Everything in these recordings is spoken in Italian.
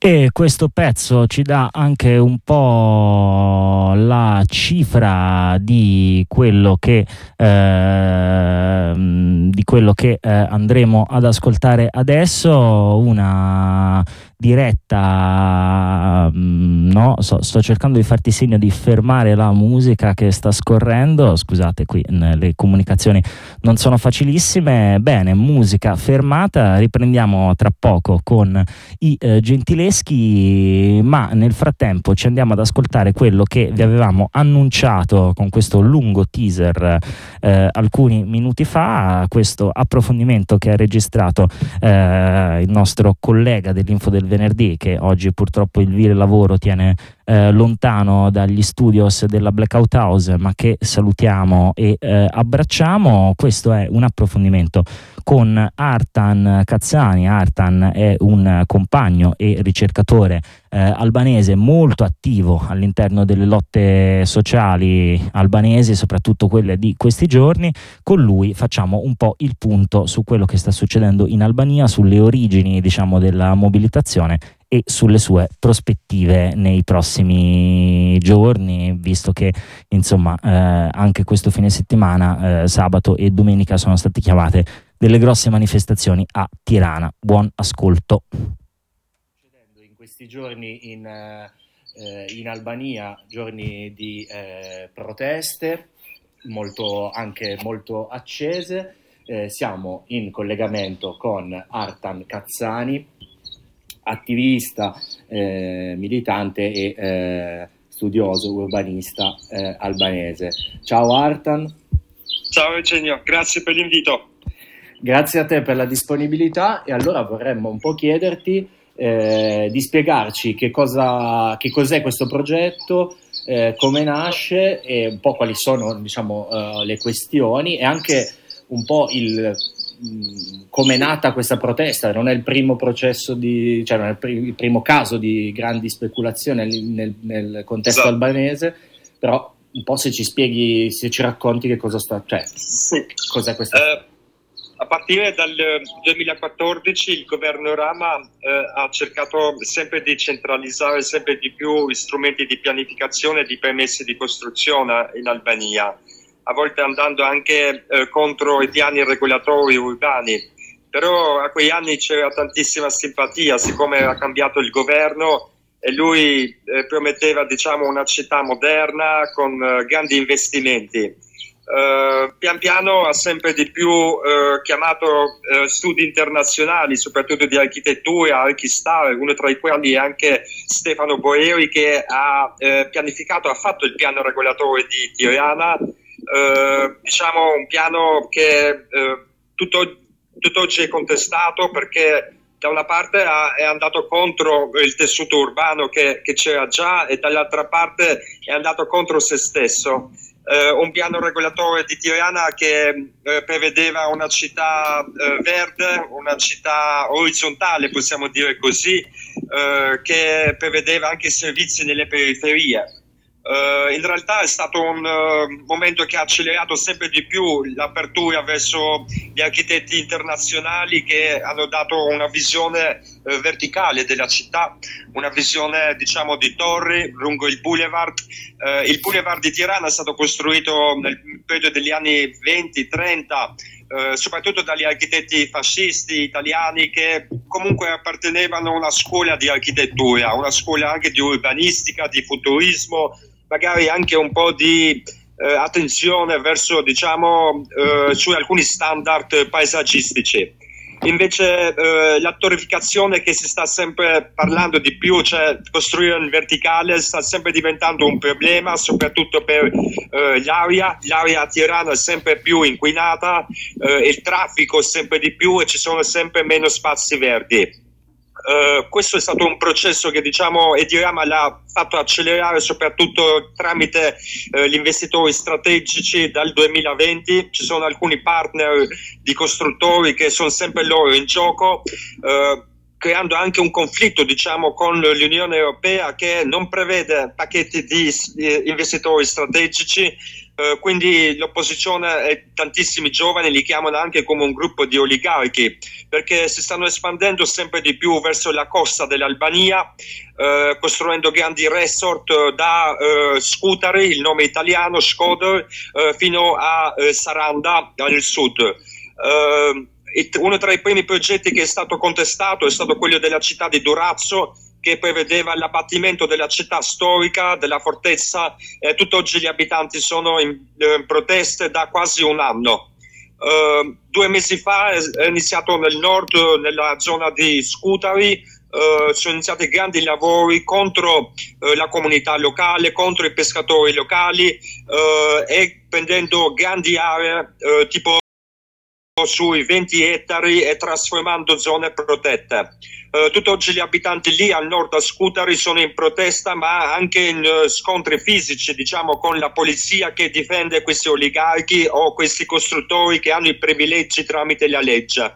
E questo pezzo ci dà anche un po' la cifra di quello che andremo ad ascoltare adesso, una diretta, no, sto cercando di farti segno di fermare la musica che sta scorrendo, scusate, qui le comunicazioni non sono facilissime. Bene, musica fermata, riprendiamo tra poco con i gentileschi, ma nel frattempo ci andiamo ad ascoltare quello che vi avevamo annunciato con questo lungo teaser alcuni minuti fa, questo approfondimento che ha registrato il nostro collega dell'Info del Venerdì, che oggi purtroppo il vile lavoro tiene lontano dagli studios della Blackout House, ma che salutiamo e abbracciamo. Questo è un approfondimento con Artan Kazzani. Artan è un compagno e ricercatore albanese molto attivo all'interno delle lotte sociali albanesi, soprattutto quelle di questi giorni. Con lui facciamo un po' il punto su quello che sta succedendo in Albania, sulle origini, diciamo, della mobilitazione e sulle sue prospettive nei prossimi giorni, visto che insomma anche questo fine settimana, sabato e domenica, sono state chiamate delle grosse manifestazioni a Tirana. Buon ascolto. In questi giorni in Albania, giorni di proteste anche molto accese, siamo in collegamento con Artan Kazzani, attivista, militante e studioso urbanista albanese. Ciao Artan. Ciao Eugenio, grazie per l'invito. Grazie a te per la disponibilità, e allora vorremmo un po' chiederti di spiegarci che cos'è questo progetto, come nasce e un po' quali sono, diciamo, le questioni, e anche un po' come è nata questa protesta. Non è il primo processo cioè non è il primo caso di grandi speculazioni nel contesto esatto. albanese, però un po' se ci spieghi, se ci racconti che cosa sì. Cos'è questa a partire dal 2014 il governo Rama ha cercato sempre di centralizzare sempre di più gli strumenti di pianificazione e di permessi di costruzione in Albania, a volte andando anche contro i piani regolatori urbani. Però a quegli anni c'era tantissima simpatia, siccome era cambiato il governo e lui prometteva, diciamo, una città moderna con grandi investimenti. Pian piano ha sempre di più chiamato studi internazionali, soprattutto di architettura, Archistar, uno tra i quali è anche Stefano Boeri, che ha fatto il piano regolatore di Tirana, diciamo un piano che tutt'oggi è contestato, perché da una parte è andato contro il tessuto urbano che c'era già, e dall'altra parte è andato contro se stesso. Un piano regolatore di Tirana che prevedeva una città verde, una città orizzontale, possiamo dire così, che prevedeva anche servizi nelle periferie. In realtà è stato un momento che ha accelerato sempre di più l'apertura verso gli architetti internazionali, che hanno dato una visione verticale della città, una visione, diciamo, di torri lungo il boulevard. Il boulevard di Tirana è stato costruito nel periodo degli anni 20-30, soprattutto dagli architetti fascisti italiani, che comunque appartenevano a una scuola di architettura, una scuola anche di urbanistica, di futurismo, magari anche un po' di attenzione verso, diciamo, su alcuni standard paesaggistici. Invece la torrificazione, che si sta sempre parlando di più, cioè costruire in verticale, sta sempre diventando un problema, soprattutto per l'aria. L'aria a Tirana è sempre più inquinata, il traffico sempre di più e ci sono sempre meno spazi verdi. Questo è stato un processo che, diciamo, Edirama l'ha fatto accelerare soprattutto tramite gli investitori strategici dal 2020. Ci sono alcuni partner di costruttori che sono sempre loro in gioco, creando anche un conflitto, diciamo, con l'Unione Europea, che non prevede pacchetti di investitori strategici, quindi l'opposizione e tantissimi giovani li chiamano anche come un gruppo di oligarchi, perché si stanno espandendo sempre di più verso la costa dell'Albania, costruendo grandi resort da Scutari, il nome italiano, Shkodër, fino a Saranda nel sud. Uno tra i primi progetti che è stato contestato è stato quello della città di Durazzo, che prevedeva l'abbattimento della città storica, della fortezza. Tutt'oggi gli abitanti sono in proteste da quasi un anno. 2 mesi fa è iniziato nel nord, nella zona di Scutari, sono iniziati grandi lavori contro la comunità locale, contro i pescatori locali, e prendendo grandi aree tipo sui 20 ettari e trasformando zone protette. Tutt'oggi gli abitanti lì al nord a Scutari sono in protesta, ma anche in scontri fisici, diciamo, con la polizia che difende questi oligarchi o questi costruttori che hanno i privilegi tramite la legge.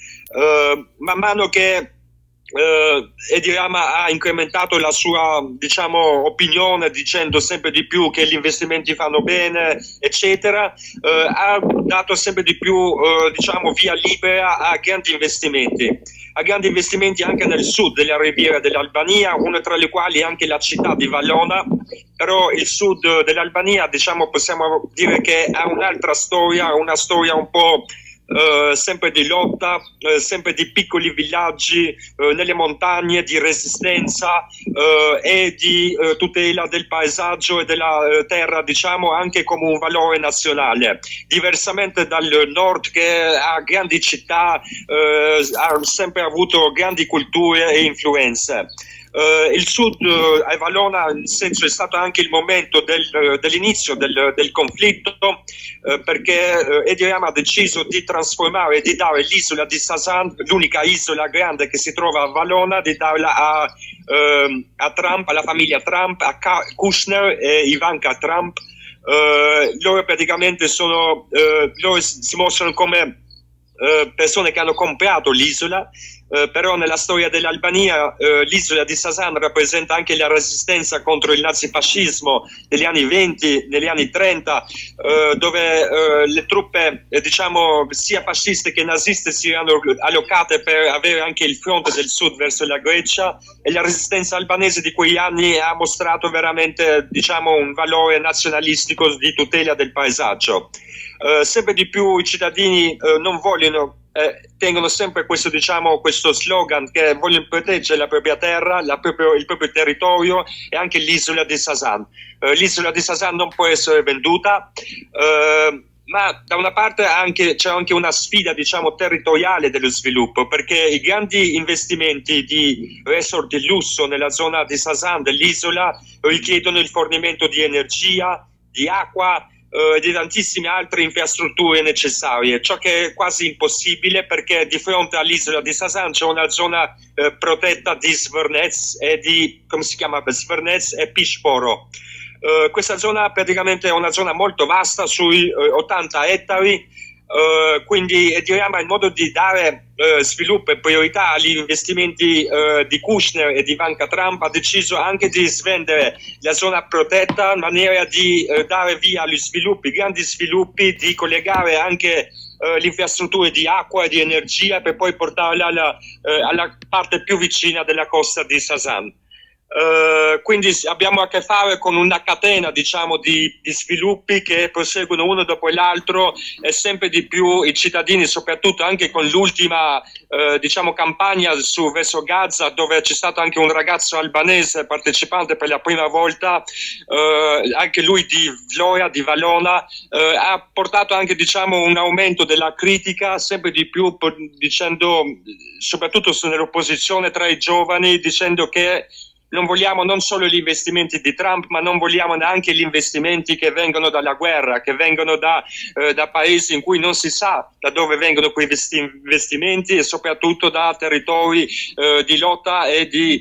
Man mano che Edi Rama ha incrementato la sua, diciamo, opinione, dicendo sempre di più che gli investimenti fanno bene, eccetera, ha dato sempre di più, diciamo, via libera a grandi investimenti anche nel sud della riviera dell'Albania, una tra le quali anche la città di Valona. Però il sud dell'Albania, diciamo, possiamo dire che ha un'altra storia, una storia un po' sempre di lotta, sempre di piccoli villaggi nelle montagne, di resistenza e di tutela del paesaggio e della terra, diciamo, anche come un valore nazionale, diversamente dal nord che ha grandi città, ha sempre avuto grandi culture e influenze. Il sud a Valona, nel senso, è stato anche il momento dell'inizio del conflitto, perché Edi Rama ha deciso di trasformare, di dare l'isola di Sasan, l'unica isola grande che si trova a Valona, di darla a Trump, alla famiglia Trump, a Kushner e Ivanka Trump. Loro praticamente loro si mostrano come persone che hanno comprato l'isola, però nella storia dell'Albania l'isola di Sasan rappresenta anche la resistenza contro il nazifascismo degli anni 20, negli anni 30, dove le truppe, diciamo, sia fasciste che naziste si erano allocate per avere anche il fronte del sud verso la Grecia, e la resistenza albanese di quegli anni ha mostrato veramente, diciamo, un valore nazionalistico di tutela del paesaggio. Sempre di più i cittadini non vogliono, tengono sempre questo, diciamo, questo slogan che vogliono proteggere la propria terra, il proprio territorio e anche l'isola di Sasan. L'isola di Sasan non può essere venduta, ma da una parte c'è anche una sfida, diciamo, territoriale dello sviluppo, perché i grandi investimenti di resort di lusso nella zona di Sasan, dell'isola, richiedono il fornimento di energia, di acqua, di tantissime altre infrastrutture necessarie, ciò che è quasi impossibile, perché di fronte all'isola di Sasan c'è una zona protetta di Zvernets e di, come si chiama, Zvernets e Pishporo. Questa zona praticamente è una zona molto vasta, sui 80 ettari, quindi Edi Rama, in modo di dare sviluppo e priorità agli investimenti di Kushner e di Ivanka Trump, ha deciso anche di svendere la zona protetta in maniera di dare via agli sviluppi, grandi sviluppi, di collegare anche le infrastrutture di acqua e di energia per poi portarla alla parte più vicina della costa di Sasan. Quindi abbiamo a che fare con una catena, diciamo, di sviluppi che proseguono uno dopo l'altro, e sempre di più i cittadini, soprattutto anche con l'ultima diciamo campagna verso Gaza, dove c'è stato anche un ragazzo albanese partecipante per la prima volta, anche lui di Vlora, di Valona, ha portato anche, diciamo, un aumento della critica sempre di più, dicendo, soprattutto nell'opposizione tra i giovani, dicendo che non vogliamo non solo gli investimenti di Trump, ma non vogliamo neanche gli investimenti che vengono dalla guerra, che vengono da paesi in cui non si sa da dove vengono quei investimenti, e soprattutto da territori di lotta e di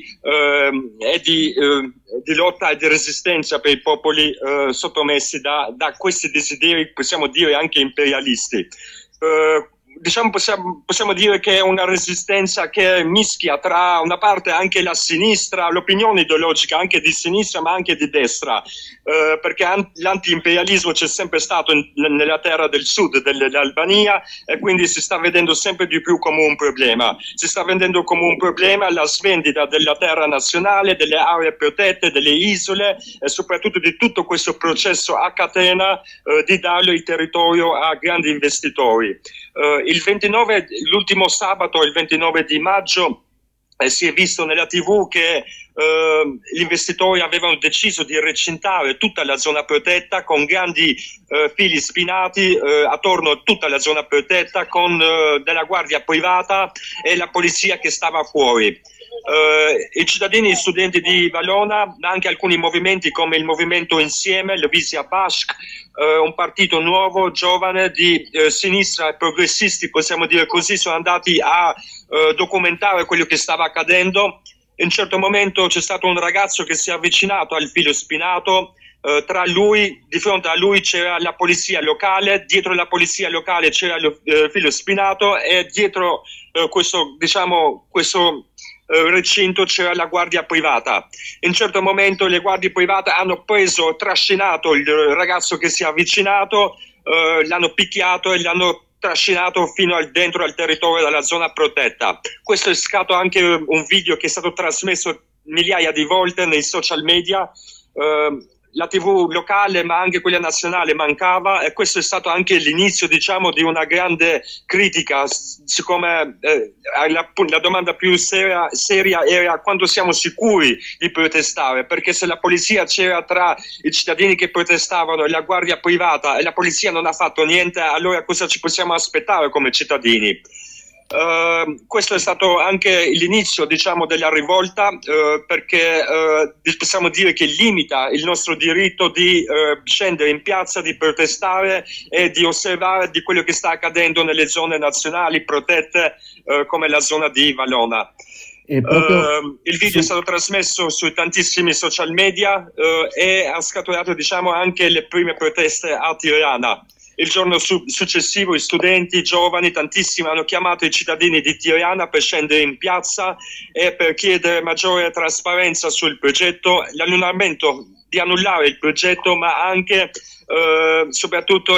lotta e di resistenza per i popoli sottomessi da questi desideri, possiamo dire, anche imperialisti. diciamo possiamo dire che è una resistenza che mischia tra una parte anche la sinistra, l'opinione ideologica anche di sinistra ma anche di destra, perché l'anti-imperialismo c'è sempre stato nella terra del sud dell'Albania, e quindi si sta vedendo sempre di più come un problema. Si sta vedendo come un problema la svendita della terra nazionale, delle aree protette, delle isole e soprattutto di tutto questo processo a catena di darlo il territorio a grandi investitori. L'ultimo sabato, il 29 di maggio, si è visto nella TV che gli investitori avevano deciso di recintare tutta la zona protetta con grandi fili spinati attorno a tutta la zona protetta, con della guardia privata e la polizia che stava fuori. I cittadini e studenti di Valona, ma anche alcuni movimenti come il Movimento Insieme, Levizia Bashk, un partito nuovo, giovane, di sinistra e progressisti, possiamo dire così, sono andati a documentare quello che stava accadendo. In un certo momento c'è stato un ragazzo che si è avvicinato al filo spinato, di fronte a lui c'era la polizia locale, dietro la polizia locale c'era il filo spinato e dietro questo recinto c'era la guardia privata. In un certo momento le guardie private hanno trascinato il ragazzo che si è avvicinato, l'hanno picchiato e l'hanno trascinato fino dentro al territorio della zona protetta. Questo è stato anche un video che è stato trasmesso migliaia di volte nei social media. La TV locale ma anche quella nazionale mancava, e questo è stato anche l'inizio, diciamo, di una grande critica, siccome la domanda più seria era quando siamo sicuri di protestare, perché se la polizia c'era tra i cittadini che protestavano e la guardia privata e la polizia non ha fatto niente, allora cosa ci possiamo aspettare come cittadini? Questo è stato anche l'inizio, diciamo, della rivolta, perché possiamo dire che limita il nostro diritto di scendere in piazza, di protestare e di osservare di quello che sta accadendo nelle zone nazionali protette, come la zona di Valona. Il video è stato trasmesso su tantissimi social media e ha scatenato, diciamo, anche le prime proteste a Tirana. Il giorno successivo i studenti, i giovani, tantissimi hanno chiamato i cittadini di Tirana per scendere in piazza e per chiedere maggiore trasparenza sul progetto, l'annullamento di annullare il progetto, ma anche soprattutto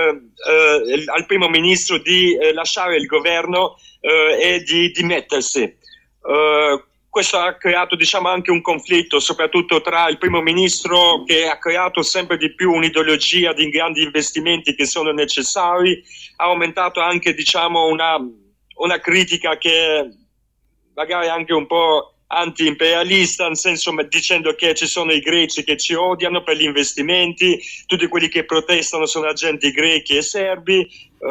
al primo ministro di lasciare il governo e di dimettersi. Questo ha creato, diciamo, anche un conflitto, soprattutto tra il primo ministro, che ha creato sempre di più un'ideologia di grandi investimenti che sono necessari, ha aumentato anche, diciamo, una critica che magari anche un po' anti-imperialista, nel senso dicendo che ci sono i greci che ci odiano per gli investimenti, tutti quelli che protestano sono agenti grechi e serbi,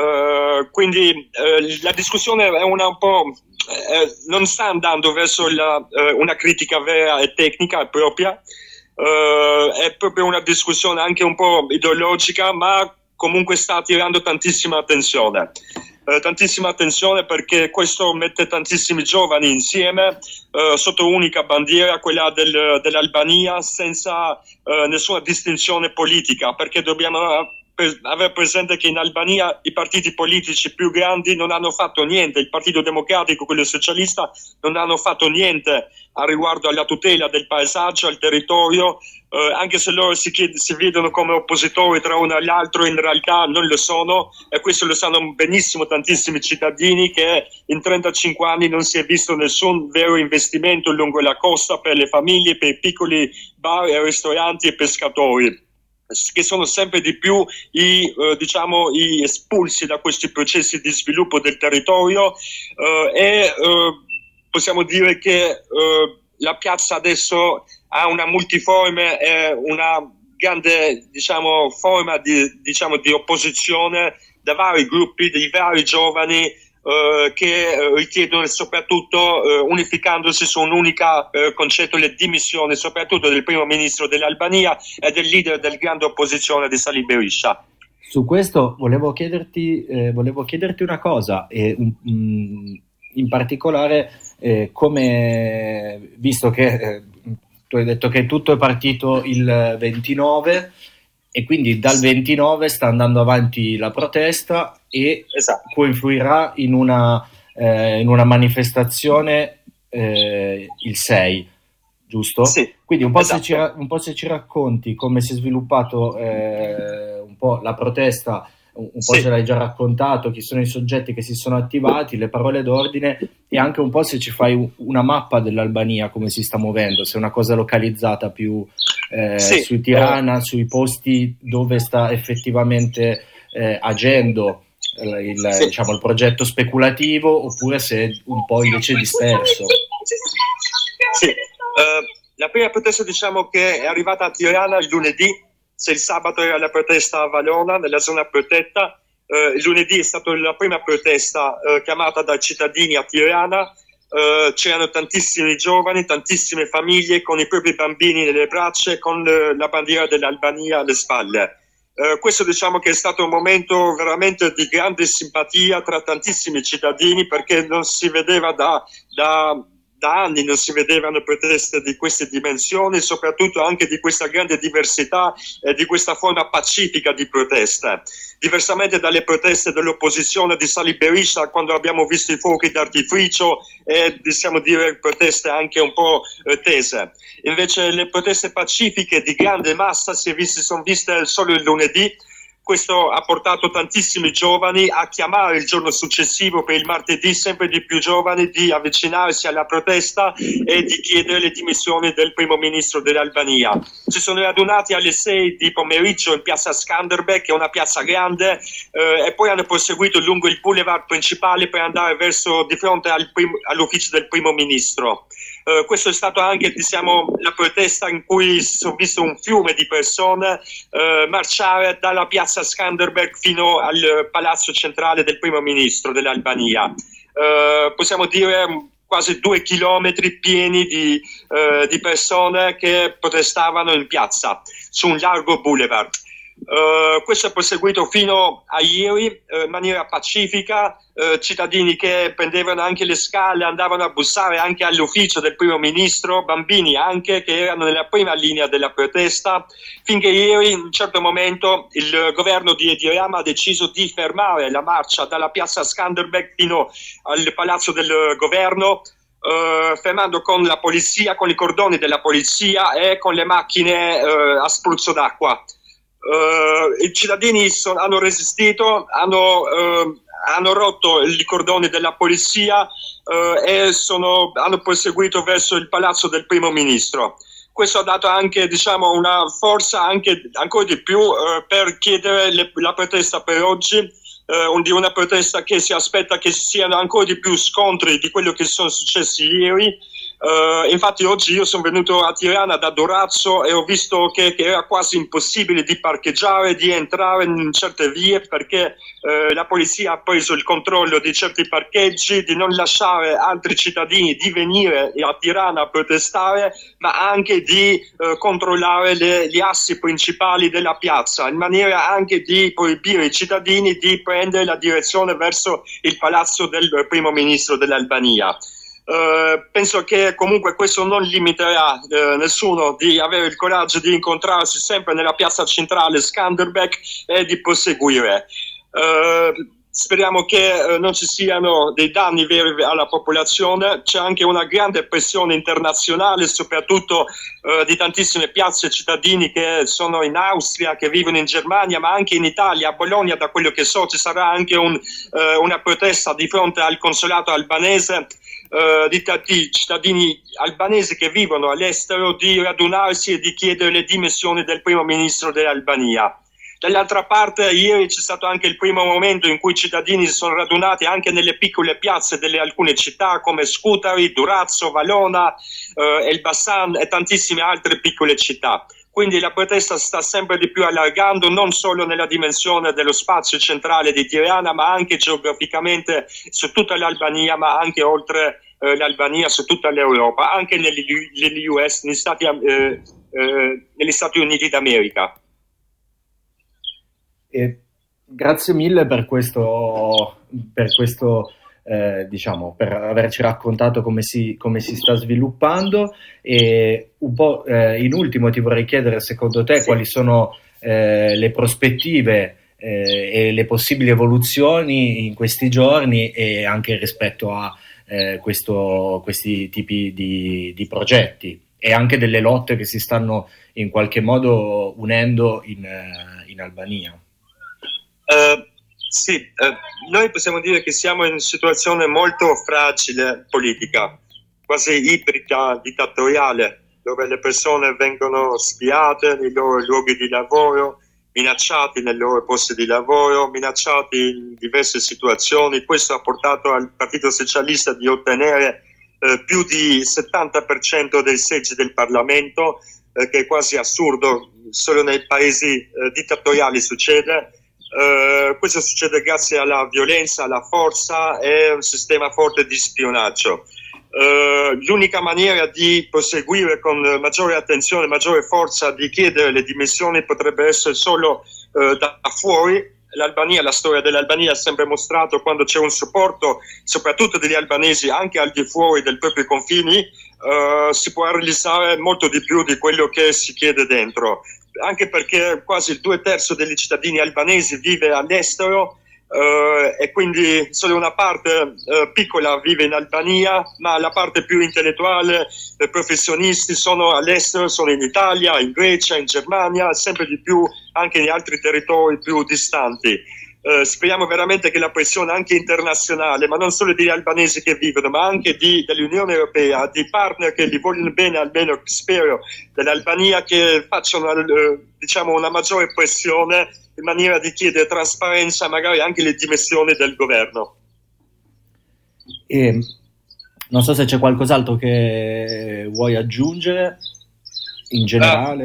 quindi la discussione è un po'... non sta andando verso una critica vera e tecnica propria, è proprio una discussione anche un po' ideologica, ma comunque sta attirando tantissima attenzione perché questo mette tantissimi giovani insieme sotto unica bandiera, quella dell'Albania, senza nessuna distinzione politica, perché dobbiamo avere presente che in Albania i partiti politici più grandi non hanno fatto niente. Il Partito Democratico, quello socialista, non hanno fatto niente a riguardo alla tutela del paesaggio, al territorio, anche se loro si vedono come oppositori tra uno e l'altro, in realtà non lo sono, e questo lo sanno benissimo tantissimi cittadini, che in 35 anni non si è visto nessun vero investimento lungo la costa per le famiglie, per i piccoli bar e ristoranti e pescatori, che sono sempre di più gli espulsi da questi processi di sviluppo del territorio, e possiamo dire che la piazza adesso ha una multiforme e una grande, diciamo, forma di opposizione da vari gruppi, dei vari giovani che richiedono, soprattutto unificandosi su un unico concetto, le dimissioni soprattutto del primo ministro dell'Albania e del leader della grande opposizione di Sali Berisha. Su questo volevo chiederti una cosa, in particolare come, visto che tu hai detto che tutto è partito il 29 e quindi dal 29 sta andando avanti la protesta, e esatto. coinfluirà in una manifestazione il 6, giusto? Sì, quindi un po' esatto. un po' se ci racconti come si è sviluppato un po' la protesta, un po' Sì. ce l'hai già raccontato, chi sono i soggetti che si sono attivati, le parole d'ordine, e anche un po' se ci fai una mappa dell'Albania, come si sta muovendo, se è una cosa localizzata più Sì, su Tirana, sui posti dove sta effettivamente agendo sì. diciamo, il progetto speculativo, oppure se è un po' invece disperso. Sì. La prima protesta, diciamo, che è arrivata a Tirana il lunedì. Se il sabato era la protesta a Valona, nella zona protetta, il lunedì è stata la prima protesta chiamata dai cittadini a Tirana. C'erano tantissimi giovani, tantissime famiglie con i propri bambini nelle braccia, con la bandiera dell'Albania alle spalle. Questo, diciamo, che è stato un momento veramente di grande simpatia tra tantissimi cittadini, perché non si vedeva da anni, non si vedevano proteste di queste dimensioni, soprattutto anche di questa grande diversità e di questa forma pacifica di protesta. Diversamente dalle proteste dell'opposizione di Sali Berisha, quando abbiamo visto i fuochi d'artificio e, possiamo dire, proteste anche un po' tese. Invece le proteste pacifiche di grande massa sono viste solo il lunedì. Questo ha portato tantissimi giovani a chiamare il giorno successivo, per il martedì, sempre di più giovani di avvicinarsi alla protesta e di chiedere le dimissioni del primo ministro dell'Albania. Si sono radunati alle 6 di pomeriggio in piazza Skanderbeg, che è una piazza grande, e poi hanno proseguito lungo il boulevard principale per andare verso di fronte all'ufficio del primo ministro. Questo è stato anche, diciamo, la protesta in cui si è visto un fiume di persone marciare dalla piazza Skanderbeg fino al palazzo centrale del primo ministro dell'Albania. Possiamo dire quasi 2 chilometri pieni di persone che protestavano in piazza su un largo boulevard. Questo è proseguito fino a ieri in maniera pacifica, cittadini che prendevano anche le scale, andavano a bussare anche all'ufficio del primo ministro, bambini anche che erano nella prima linea della protesta, finché ieri in un certo momento il governo di Edi Rama ha deciso di fermare la marcia dalla piazza Skanderbeg fino al palazzo del governo, fermando con la polizia, con i cordoni della polizia e con le macchine a spruzzo d'acqua. I cittadini hanno resistito, hanno rotto i cordoni della polizia e hanno proseguito verso il palazzo del primo ministro. Questo ha dato anche, diciamo, una forza anche ancora di più per chiedere la protesta per oggi, di una protesta che si aspetta che ci siano ancora di più scontri di quello che sono successi ieri. Infatti oggi io sono venuto a Tirana da Dorazzo e ho visto che era quasi impossibile di parcheggiare, di entrare in certe vie, perché la polizia ha preso il controllo di certi parcheggi, di non lasciare altri cittadini di venire a Tirana a protestare, ma anche di controllare gli assi principali della piazza, in maniera anche di proibire ai cittadini di prendere la direzione verso il palazzo del primo ministro dell'Albania. Penso che comunque questo non limiterà nessuno di avere il coraggio di incontrarsi sempre nella piazza centrale Skanderbeg e di proseguire. Speriamo che non ci siano dei danni veri alla popolazione. C'è anche una grande pressione internazionale, soprattutto di tantissime piazze e cittadini che sono in Austria, che vivono in Germania, ma anche in Italia. A Bologna, da quello che so, ci sarà anche una protesta di fronte al consolato albanese, di cittadini albanesi che vivono all'estero, di radunarsi e di chiedere le dimissioni del primo ministro dell'Albania. Dall'altra parte, ieri c'è stato anche il primo momento in cui i cittadini si sono radunati anche nelle piccole piazze delle alcune città come Scutari, Durazzo, Valona, Elbasan e tantissime altre piccole città. Quindi la protesta sta sempre di più allargando, non solo nella dimensione dello spazio centrale di Tirana, ma anche geograficamente su tutta l'Albania, ma anche oltre l'Albania, su tutta l'Europa, anche negli US, negli Stati Uniti d'America. Grazie mille per questo diciamo, per averci raccontato come si sta sviluppando, e un po' in ultimo ti vorrei chiedere, secondo te, quali sono le prospettive e le possibili evoluzioni in questi giorni e anche rispetto a questi tipi di progetti e anche delle lotte che si stanno in qualche modo unendo in Albania. Sì, noi possiamo dire che siamo in una situazione molto fragile politica, quasi ibrida, dittatoriale, dove le persone vengono spiate nei loro luoghi di lavoro, minacciati nei loro posti di lavoro, minacciati in diverse situazioni. Questo ha portato al Partito Socialista di ottenere più di 70% dei seggi del Parlamento, che è quasi assurdo, solo nei paesi dittatoriali succede. Questo succede grazie alla violenza, alla forza e un sistema forte di spionaggio. L'unica maniera di proseguire con maggiore attenzione, maggiore forza, di chiedere le dimissioni potrebbe essere solo da fuori. La storia dell'Albania ha sempre mostrato quando c'è un supporto, soprattutto degli albanesi, anche al di fuori dei propri confini, si può realizzare molto di più di quello che si chiede dentro. Anche perché quasi il 2/3 degli cittadini albanesi vive all'estero e quindi solo una parte piccola vive in Albania, ma la parte più intellettuale, i professionisti sono all'estero, sono in Italia, in Grecia, in Germania, sempre di più anche in altri territori più distanti. Speriamo veramente che la pressione anche internazionale, ma non solo degli albanesi che vivono, ma anche dell'Unione Europea, di partner che gli vogliono bene, almeno spero, dell'Albania, che facciano diciamo una maggiore pressione in maniera di chiedere trasparenza, magari anche le dimissioni del governo. E non so se c'è qualcos'altro che vuoi aggiungere in generale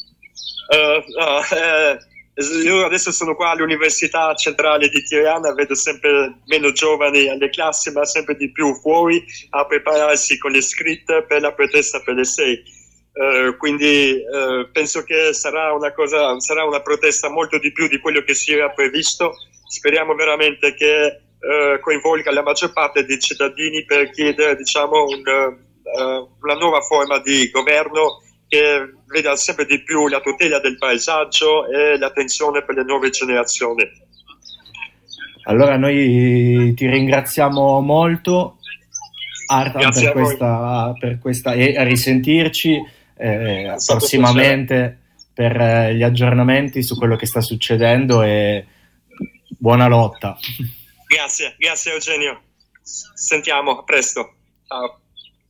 Io adesso sono qua all'Università Centrale di Tirana, vedo sempre meno giovani alle classi, ma sempre di più fuori a prepararsi con le scritte per la protesta per le 6. Quindi penso che sarà una protesta molto di più di quello che si era previsto. Speriamo veramente che coinvolga la maggior parte dei cittadini per chiedere, diciamo, una nuova forma di governo che veda sempre di più la tutela del paesaggio e l'attenzione per le nuove generazioni. Allora noi ti ringraziamo molto, Artan, per questa e a risentirci prossimamente per gli aggiornamenti su quello che sta succedendo e buona lotta. Grazie Eugenio, sentiamo, a presto, ciao.